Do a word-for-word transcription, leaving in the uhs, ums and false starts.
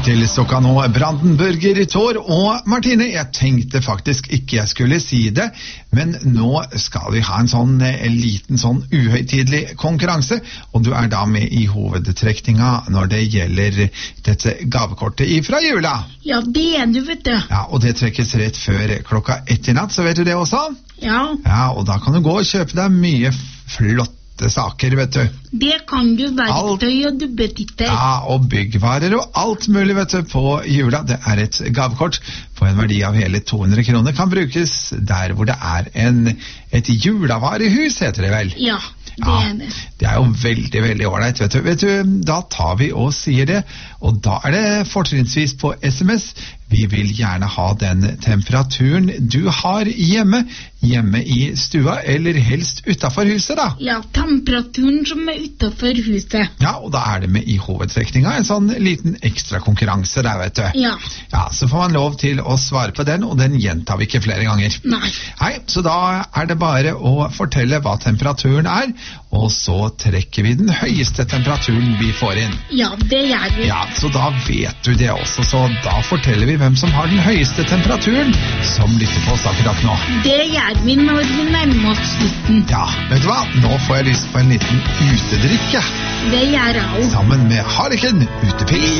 til Stokkano Brandenburger Tor, og Martine, jeg tenkte faktisk ikke jeg skulle si det, men nå skal vi ha en sånn en liten sånn uhøytidelig konkurranse, og du er da med i hovedtrekninga når det gjelder dette gavekortet ifra jula. Ja, det er du, vet du. Ja, og det trekkes rett før klokka ett i natt, så vet du det også? Ja. Ja, og da kan du gå og kjøpe deg mye flott saker, vet du. Det kan du, verktøy og dubbetitter. Ja, og byggvarer og alt mulig, vet du, på jula. Det er et gavekort på en verdi av hele to hundre kroner. Kan brukes der hvor det er en, et julevarehus, heter det vel? Ja, det er det. Ja, det er jo veldig, veldig ordentlig, vet du. Vet du, da tar vi og sier det, og da er det fortrinnsvis på S M S. Vi vil gjerne ha den temperaturen du har hjemme, hjemme i stua, eller helst utenfor huset, da. Ja, temperaturen som er utenfor huset. Ja, og da er det med i hovedtrekninga en sånn liten ekstra konkurranse der, vet du. Ja. Ja, så får man lov til å svare på den, og den gjentar vi ikke flere ganger. Nei. Nei, så da er det bare å fortelle hva temperaturen er, og så trekker vi den høyeste temperaturen vi får inn. Ja, det gjør vi. Ja, så da vet du det også, så da forteller vi hvem som har den høyeste temperaturen som lytter på oss akkurat nå. Det gjør vi når vi nærmer oss slutten. Ja, vet du hva? Nå får jeg lyst på en liten utedrikke. Det gjør jeg også. Sammen med Harlekin Utepils.